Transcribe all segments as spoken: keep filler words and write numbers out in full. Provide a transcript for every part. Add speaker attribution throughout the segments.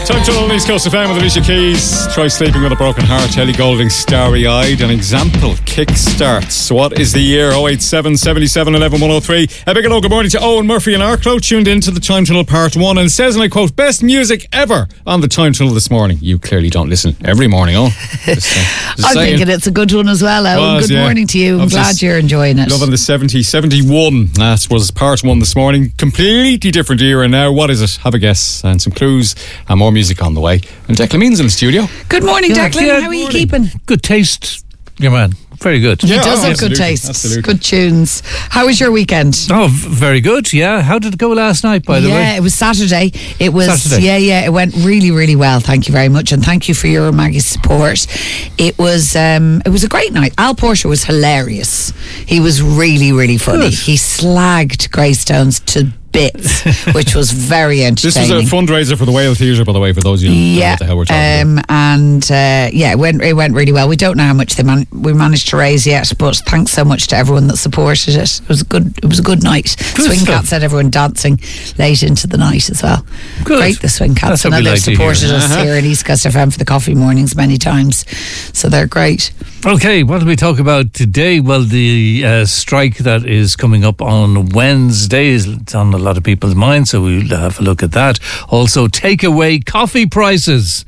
Speaker 1: Time to on East Coast F M with Alicia Keys. Try sleeping with a broken heart. Ellie Goulding, starry eyed. An example kickstarts. What is the year? oh eight seven, seven seven, one one one oh three. A big hello, good morning to Owen Murphy and Arklow. Tuned in to the Time Tunnel Part one. And says, and I quote, best music ever on the Time Tunnel this morning. You clearly don't listen every morning, oh. Just, uh, just
Speaker 2: I'm
Speaker 1: saying.
Speaker 2: thinking it's a good one as well, Owen.
Speaker 1: Was,
Speaker 2: good
Speaker 1: yeah.
Speaker 2: morning to you. I'm
Speaker 1: I was
Speaker 2: glad
Speaker 1: just
Speaker 2: you're enjoying it.
Speaker 1: Loving the seventy, seventy-one. That was part one this morning. Completely different era now. What is it? Have a guess. And some clues and more music on the way. And Declan Means in the studio.
Speaker 2: Good morning,
Speaker 3: Yeah,
Speaker 2: Declan.
Speaker 3: yeah,
Speaker 2: How are you
Speaker 3: morning.
Speaker 2: keeping?
Speaker 3: Good taste, your man. Very good.
Speaker 2: He
Speaker 1: Yeah,
Speaker 2: does
Speaker 1: oh,
Speaker 2: have good
Speaker 1: absolutely,
Speaker 2: taste.
Speaker 1: absolutely.
Speaker 2: Good tunes. How was your weekend?
Speaker 3: Oh, v- very good. Yeah. How did it go last night, by the
Speaker 2: yeah,
Speaker 3: way?
Speaker 2: it was Saturday. It was
Speaker 3: Saturday.
Speaker 2: yeah, yeah. It went really, really well. Thank you very much, and thank you for your Maggie's support. It was um, it was a great night. Al Porter was hilarious. He was really, really funny.
Speaker 3: Good.
Speaker 2: He slagged Greystones to bits, which was very
Speaker 1: This was
Speaker 2: entertaining.
Speaker 1: a fundraiser for the Whale Theatre, by the way, for those of you who don't know
Speaker 2: Yeah,
Speaker 1: what the hell we're talking
Speaker 2: um,
Speaker 1: about.
Speaker 2: and uh, yeah, it went it went really well. We don't know how much they man- we managed to raise yet, but thanks so much to everyone that supported it. It was a good it was a good night.
Speaker 3: Good
Speaker 2: Swing
Speaker 3: stuff.
Speaker 2: Cats had everyone dancing late into the night as well.
Speaker 3: Good.
Speaker 2: Great, the Swing Cats.
Speaker 3: That's
Speaker 2: I
Speaker 3: what
Speaker 2: know
Speaker 3: we
Speaker 2: they've
Speaker 3: like to
Speaker 2: supported
Speaker 3: hear.
Speaker 2: us
Speaker 1: Uh-huh.
Speaker 2: here at East Coast F M for the coffee mornings many times, so they're great.
Speaker 3: Okay, what do we talk about today? Well, the uh, strike that is coming up on Wednesday is it's on a lot of people's minds, so we'll have a look at that. Also, takeaway coffee prices.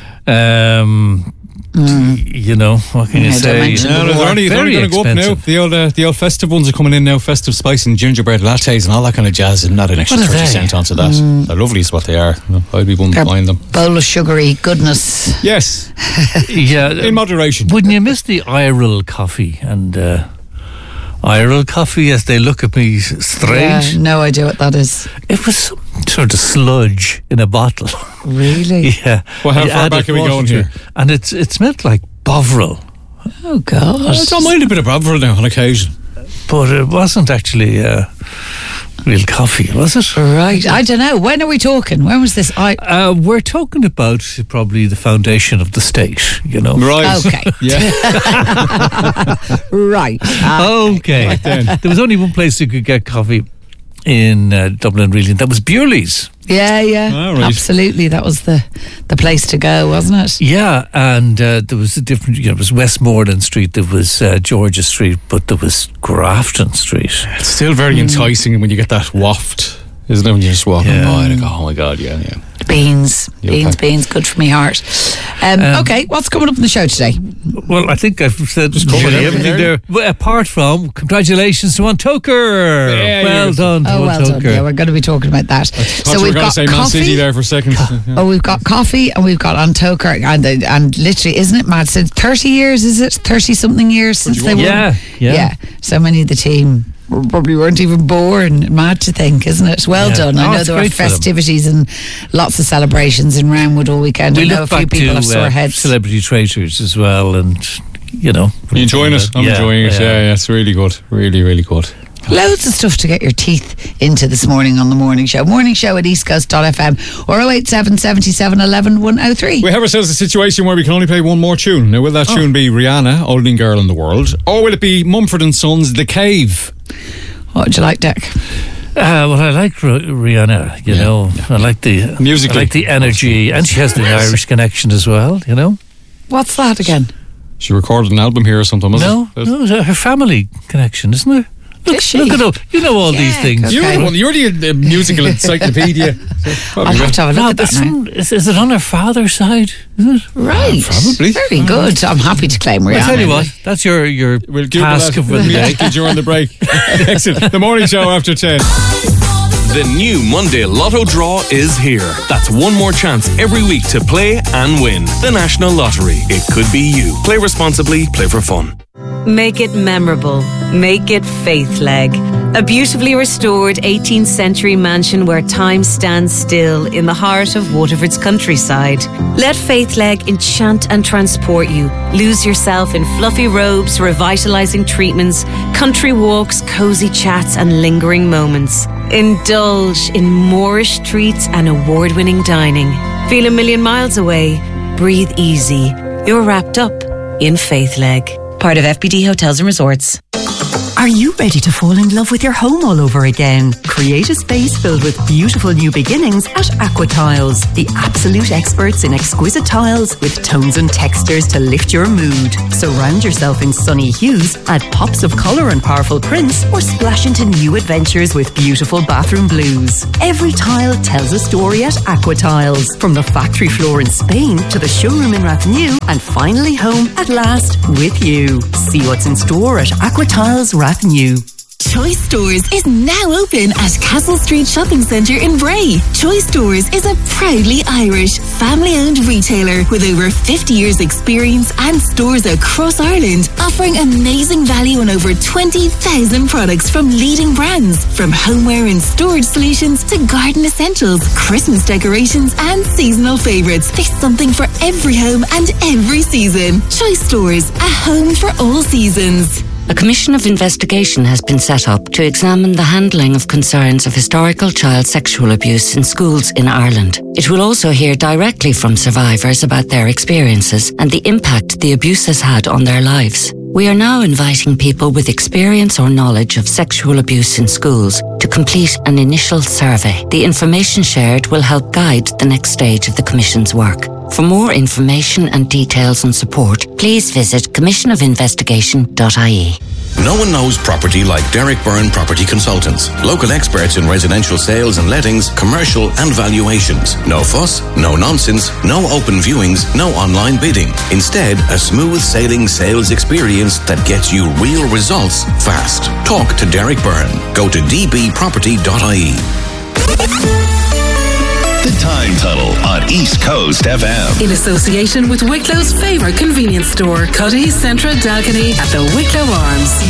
Speaker 3: Um, You know, what can you
Speaker 2: Yeah, don't
Speaker 3: say?
Speaker 2: mention
Speaker 1: No, no, they're only, they're only
Speaker 3: Very
Speaker 1: going to go up now.
Speaker 3: expensive.
Speaker 1: The old, uh, the old festive ones are coming in now. Festive spice and gingerbread lattes and all that kind of jazz, and not an extra
Speaker 3: What are
Speaker 1: thirty
Speaker 3: they?
Speaker 1: cent onto that. They're lovely, is what they are. I'd be one
Speaker 2: They're
Speaker 1: buying them.
Speaker 2: bowl of sugary goodness.
Speaker 1: Yes,
Speaker 3: Yeah,
Speaker 1: in moderation.
Speaker 3: wouldn't you miss the Iril coffee and uh, Iril coffee as they look at me strange?
Speaker 2: Yeah, no idea what that is.
Speaker 3: It was some sort of sludge in a bottle.
Speaker 2: Really?
Speaker 3: Yeah.
Speaker 1: Well, how
Speaker 3: You
Speaker 1: far
Speaker 3: added
Speaker 1: back are we
Speaker 3: water
Speaker 1: going
Speaker 3: to
Speaker 1: here?
Speaker 3: it, and it's it smelled like Bovril,
Speaker 2: Oh God.
Speaker 1: I don't mind a bit of Bovril now on occasion.
Speaker 3: but it wasn't actually uh, real coffee, was it?
Speaker 2: Right. I don't know. When are we talking? When was this? I.
Speaker 3: Uh, we're talking about probably the foundation of the state, you know.
Speaker 1: Right.
Speaker 2: Okay.
Speaker 1: Yeah.
Speaker 2: Right. Ah,
Speaker 3: Okay.
Speaker 1: Right then.
Speaker 3: There was only one place you could get coffee in uh, Dublin, really, and that was Burley's.
Speaker 2: yeah, yeah.
Speaker 1: All right.
Speaker 2: Absolutely. That was the the place to go, wasn't it?
Speaker 3: Yeah, and uh, there was a different, you know, it was Westmoreland Street, there was uh, Georgia Street, but there was Grafton Street.
Speaker 1: It's still very enticing when you get that waft, isn't it? When you're just walking
Speaker 3: Yeah.
Speaker 1: by and you go, oh my God, yeah, yeah.
Speaker 2: Beans.
Speaker 1: You
Speaker 2: Beans,
Speaker 1: okay?
Speaker 2: beans. Good for me heart. Um,
Speaker 3: Um,
Speaker 2: okay, what's coming up in the show today?
Speaker 3: Well, I think I've said
Speaker 1: Just covered
Speaker 3: nearly
Speaker 1: everything
Speaker 3: everything there. Well, apart from, congratulations to Juan Tucker.
Speaker 1: Yeah,
Speaker 3: well
Speaker 1: yes.
Speaker 3: done,
Speaker 2: Oh,
Speaker 3: Juan
Speaker 2: well done.
Speaker 3: Tucker.
Speaker 2: Yeah, we're going to be talking about that.
Speaker 1: Thought you were going to say Man City there for a second.
Speaker 2: Oh, we've got coffee and we've got Antoker and and literally, isn't it mad? Since thirty years, is it thirty something years since they won?
Speaker 3: Yeah, yeah.
Speaker 2: yeah. So many of the team probably weren't even born. Mad to think, isn't it? Well
Speaker 3: Yeah.
Speaker 2: done.
Speaker 3: Oh,
Speaker 2: I know
Speaker 3: it's
Speaker 2: there were
Speaker 3: great for them.
Speaker 2: festivities and lots of celebrations in Roundwood all weekend.
Speaker 3: We
Speaker 2: I know a
Speaker 3: look
Speaker 2: few
Speaker 3: back
Speaker 2: people
Speaker 3: to
Speaker 2: have sore
Speaker 3: uh,
Speaker 2: heads.
Speaker 3: Celebrity Traitors as well, and, you know.
Speaker 1: You enjoying it? I'm
Speaker 3: Yeah,
Speaker 1: enjoying it. Yeah, yeah, it's really good. Really, really good.
Speaker 2: Loads of stuff to get your teeth into this morning on the morning show. Morning show at eastcoast dot f m or oh eight seven, seven seven, one one, one oh three.
Speaker 1: We have ourselves a situation where we can only play one more tune. Now, will that tune be Rihanna, Only Girl in the World, or will it be Mumford and Sons, The Cave?
Speaker 2: What would you like, Dick?
Speaker 3: Uh, well, I like R- Rihanna, you
Speaker 1: Yeah.
Speaker 3: know. I like the
Speaker 1: Musically.
Speaker 3: I like the energy, and she has the Irish connection as well, you know.
Speaker 2: What's that again?
Speaker 1: She recorded an album here or something, was
Speaker 3: No,
Speaker 1: it?
Speaker 3: no, it's her family connection, isn't it? Look,
Speaker 2: Is she?
Speaker 3: look it up. You know all these
Speaker 2: Yeah,
Speaker 3: things.
Speaker 2: okay.
Speaker 1: You're the one. You're the uh, musical encyclopedia. So probably
Speaker 2: I'll have
Speaker 1: will.
Speaker 2: to have a look
Speaker 3: No,
Speaker 2: at
Speaker 3: but
Speaker 2: that now.
Speaker 3: some, is, is it on her father's side? Is it?
Speaker 2: Right.
Speaker 1: probably.
Speaker 2: Very good. I'm happy to claim Rihanna.
Speaker 3: I'll tell you what, that's your, your
Speaker 1: We'll Google
Speaker 3: task
Speaker 1: that
Speaker 3: of the day.
Speaker 1: immediately during the break. Excellent. The morning show after ten.
Speaker 4: The new Monday Lotto draw is here. That's one more chance every week to play and win. The National Lottery. It could be you. Play responsibly. Play for fun.
Speaker 5: Make it memorable. Make it Faithleg. A beautifully restored eighteenth century mansion where time stands still in the heart of Waterford's countryside. Let Faithleg enchant and transport you. Lose yourself in fluffy robes, revitalising treatments, country walks, cosy chats and lingering moments. Indulge in Moorish treats and award-winning dining. Feel a million miles away. Breathe easy. You're wrapped up in Faithleg. Part of F B D Hotels and Resorts.
Speaker 6: Are you ready to fall in love with your home all over again? Create a space filled with beautiful new beginnings at Aqua Tiles, the absolute experts in exquisite tiles with tones and textures to lift your mood. Surround yourself in sunny hues, add pops of colour and powerful prints, or splash into new adventures with beautiful bathroom blues. Every tile tells a story at Aqua Tiles, from the factory floor in Spain to the showroom in Rathnew, and finally home at last with you. See what's in store at Aqua Tiles Rathnew.
Speaker 7: Choice Stores is now open at Castle Street Shopping Centre in Bray. Choice Stores is a proudly Irish, family-owned retailer with over fifty years experience and stores across Ireland, offering amazing value on over twenty thousand products from leading brands, from homeware and storage solutions to garden essentials, Christmas decorations and seasonal favourites. There's something for every home and every season. Choice Stores, a home for all seasons.
Speaker 8: A commission of investigation has been set up to examine the handling of concerns of historical child sexual abuse in schools in Ireland. It will also hear directly from survivors about their experiences and the impact the abuse has had on their lives. We are now inviting people with experience or knowledge of sexual abuse in schools to complete an initial survey. The information shared will help guide the next stage of the Commission's work. For more information and details and support, please visit commission of investigation dot I E.
Speaker 9: No one knows property like Derek Byrne Property Consultants. Local experts in residential sales and lettings, commercial and valuations. No fuss, no nonsense, no open viewings, no online bidding. Instead, a smooth sailing sales experience that gets you real results fast. Talk to Derek Byrne. Go to d b property dot I E.
Speaker 10: The Time Tunnel on East Coast F M.
Speaker 11: In association with Wicklow's favourite convenience store, Cuddy's Centra Dalkeny at the Wicklow Arms.